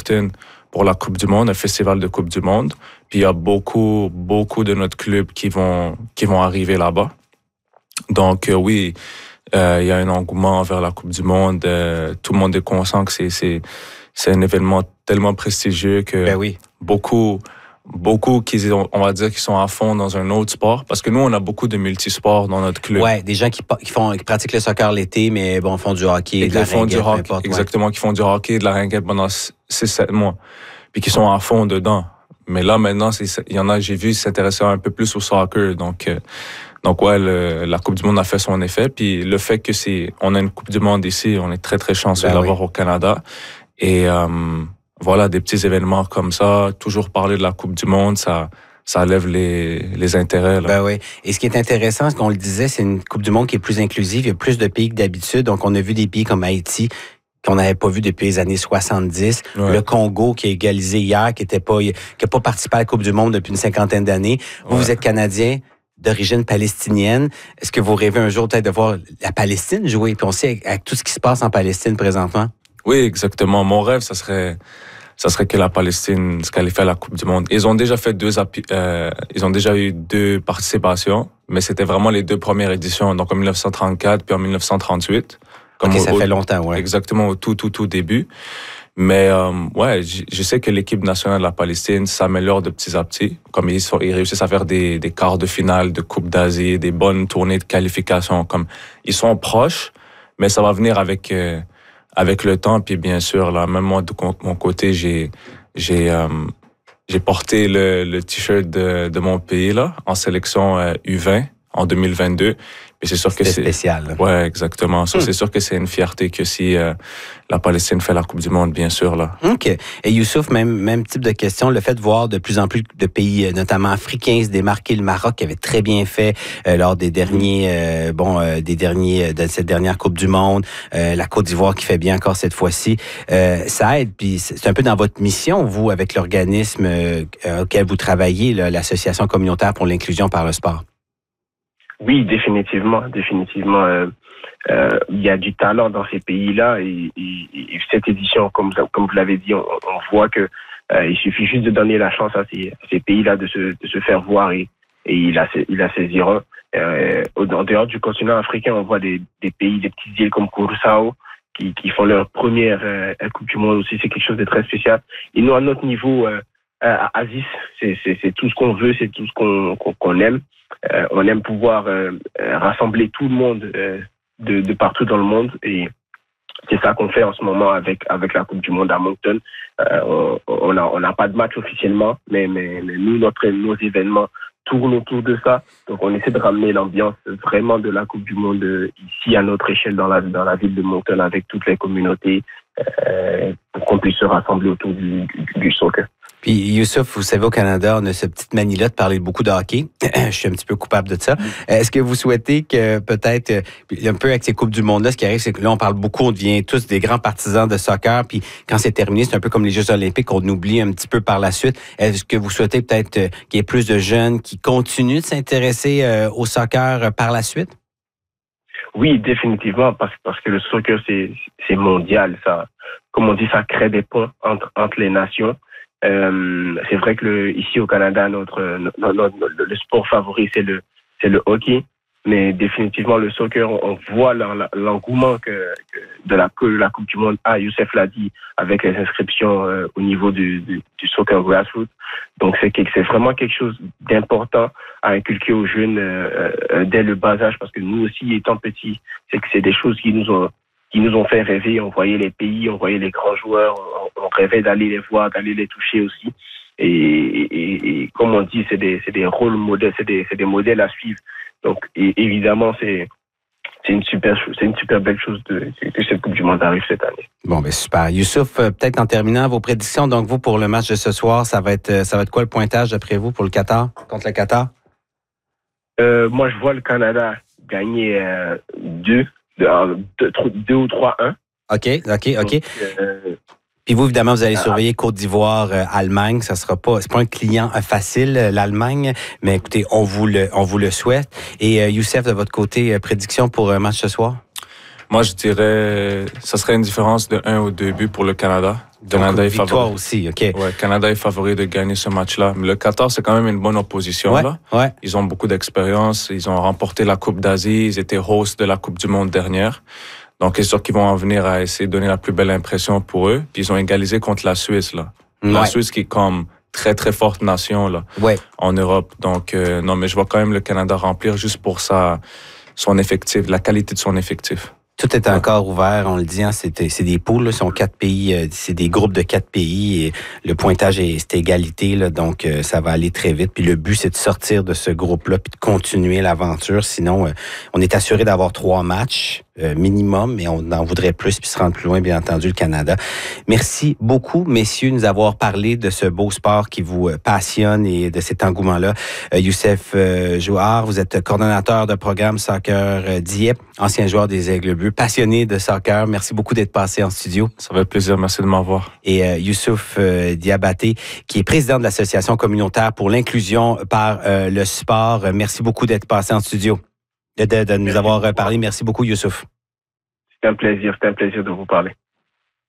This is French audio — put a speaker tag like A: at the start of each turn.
A: Moncton pour la Coupe du Monde, un festival de Coupe du Monde. Puis il y a beaucoup de notre club qui vont arriver là-bas. Donc oui, il y a un engouement vers la Coupe du Monde. Tout le monde est conscient que c'est un événement tellement prestigieux que beaucoup on va dire qu'ils sont à fond dans un autre sport, parce que nous on a beaucoup de multisports dans notre club.
B: Ouais, des gens qui pratiquent le soccer l'été, mais bon, font du hockey, de la ringuette, peu importe.
A: Exactement, qui font du hockey, de la ringuette pendant 6-7 mois, puis qui sont à fond dedans. Mais là maintenant, il y en a, j'ai vu s'intéresser un peu plus au soccer, donc ouais, la Coupe du Monde a fait son effet, puis le fait que on a une Coupe du Monde ici, on est très très chanceux d'avoir au Canada, et voilà, des petits événements comme ça, toujours parler de la Coupe du Monde, ça lève les intérêts. Là.
B: Ben oui. Et ce qui est intéressant, ce qu'on le disait, c'est une Coupe du Monde qui est plus inclusive. Il y a plus de pays que d'habitude. Donc, on a vu des pays comme Haïti qu'on n'avait pas vu depuis les années 70. Ouais. Le Congo qui a égalisé hier, qui n'a pas participé à la Coupe du Monde depuis une 50aine d'années. Vous êtes Canadien d'origine palestinienne. Est-ce que vous rêvez un jour peut-être de voir la Palestine jouer? Puis on sait avec tout ce qui se passe en Palestine présentement.
A: Oui, exactement. Mon rêve, ça serait que la Palestine se qualifie à la Coupe du Monde. Ils ont déjà fait ils ont déjà eu 2 participations, mais c'était vraiment les 2 premières éditions, donc en 1934 puis en 1938.
B: Ça fait longtemps, ouais.
A: Exactement, au tout début. Mais ouais, je sais que l'équipe nationale de la Palestine s'améliore de petit à petit. Comme ils réussissent à faire des quarts de finale de Coupe d'Asie, des bonnes tournées de qualification. Comme ils sont proches, mais ça va venir avec le temps. Puis bien sûr, là, même moi de mon côté, j'ai porté le t-shirt de mon pays là en sélection U20 en 2022. Et c'est sûr que c'est
B: spécial.
A: Ouais, exactement. Ça, c'est sûr que c'est une fierté que si la Palestine fait la Coupe du Monde, bien sûr là.
B: OK. Et Youssouf, même type de question, le fait de voir de plus en plus de pays, notamment africains, se démarquer. Le Maroc qui avait très bien fait lors des derniers, de cette dernière Coupe du Monde. La Côte d'Ivoire qui fait bien encore cette fois-ci. Ça aide. Puis c'est un peu dans votre mission, vous, avec l'organisme auquel vous travaillez, là, l'Association communautaire pour l'inclusion par le sport.
C: Oui, définitivement. Il y a du talent dans ces pays-là et cette édition, comme vous l'avez dit, on voit que il suffit juste de donner la chance à ces pays-là de se faire voir et ils la saisiront. En dehors du continent africain, on voit des pays, des petites îles comme Curaçao qui font leur première Coupe du Monde aussi. C'est quelque chose de très spécial. Et nous, à notre niveau, à Aziz, c'est tout ce qu'on veut, c'est tout ce qu'on aime. On aime pouvoir rassembler tout le monde de partout dans le monde et c'est ça qu'on fait en ce moment avec la Coupe du Monde à Moncton. On n'a pas de match officiellement, mais nous, nos événements tournent autour de ça. Donc on essaie de ramener l'ambiance vraiment de la Coupe du Monde ici à notre échelle dans la ville de Moncton avec toutes les communautés pour qu'on puisse se rassembler autour du soccer.
B: Puis Youssouf, vous savez, au Canada, on a cette petite manie-là de parler beaucoup de hockey. Je suis un petit peu coupable de ça. Est-ce que vous souhaitez que peut-être, un peu avec ces Coupes du Monde-là, ce qui arrive, c'est que là, on parle beaucoup, on devient tous des grands partisans de soccer, puis quand c'est terminé, c'est un peu comme les Jeux olympiques, on oublie un petit peu par la suite. Est-ce que vous souhaitez peut-être qu'il y ait plus de jeunes qui continuent de s'intéresser au soccer par la suite?
C: Oui, définitivement, parce que le soccer, c'est mondial. Ça, comme on dit, ça crée des ponts entre les nations. C'est vrai que ici au Canada, le sport favori, c'est le hockey. Mais définitivement, le soccer, on voit l'engouement que la Coupe du Monde a. Youssef l'a dit, avec les inscriptions au niveau du soccer grassroots. Donc, c'est vraiment quelque chose d'important à inculquer aux jeunes dès le bas âge. Parce que nous aussi, étant petits, c'est des choses qui nous ont fait rêver. On voyait les pays, on voyait les grands joueurs, on rêvait d'aller les voir, d'aller les toucher aussi. Et comme on dit, c'est des rôles modèles, c'est des modèles à suivre. Donc, évidemment, c'est une super belle chose que cette Coupe du Monde arrive cette année.
B: Bon, ben super. Youssouf, peut-être en terminant vos prédictions, donc vous, pour le match de ce soir, ça va être quoi le pointage d'après vous pour le Qatar, contre le Qatar?
C: Moi, je vois le Canada gagner 2 ou 3-1.
B: OK. Puis vous, évidemment, vous allez surveiller Côte d'Ivoire, Allemagne. C'est pas un client facile, l'Allemagne, mais écoutez, on vous le souhaite. Et Youssef, de votre côté, prédiction pour un match ce soir?
A: Moi, je dirais, ça serait une différence de 1 ou 2 buts pour le Canada. Canada est
B: victoire aussi, OK.
A: Ouais, Canada est favori de gagner ce match-là. Mais le Qatar, c'est quand même une bonne opposition. Là.
B: Ouais.
A: Ils ont beaucoup d'expérience. Ils ont remporté la Coupe d'Asie. Ils étaient hosts de la Coupe du Monde dernière. Donc, c'est sûr qu'ils vont en venir à essayer de donner la plus belle impression pour eux. Puis ils ont égalisé contre la Suisse. Là. La Suisse qui est comme très, très forte nation là, en Europe. Donc, non, mais je vois quand même le Canada remplir juste pour son effectif, la qualité de son effectif.
B: Tout est encore ouvert, on le dit, hein, c'est des poules, là, sont 4 pays, c'est des groupes de 4 pays et le pointage c'est égalité, là, donc ça va aller très vite. Puis le but, c'est de sortir de ce groupe-là puis de continuer l'aventure. Sinon, on est assuré d'avoir 3 matchs minimum, mais on en voudrait plus puis se rendre plus loin, bien entendu, le Canada. Merci beaucoup, messieurs, de nous avoir parlé de ce beau sport qui vous passionne et de cet engouement-là. Youssef Jouard, vous êtes coordonnateur de programme soccer Dieppe, ancien joueur des Aigles Bleus, passionné de soccer. Merci beaucoup d'être passé en studio.
A: Ça fait plaisir. Merci de m'avoir.
B: Et Youssouf Diabaté, qui est président de l'Association communautaire pour l'inclusion par le sport. Merci beaucoup d'être passé en studio, de nous avoir parlé. Merci beaucoup, Youssouf.
C: C'était un plaisir de vous parler.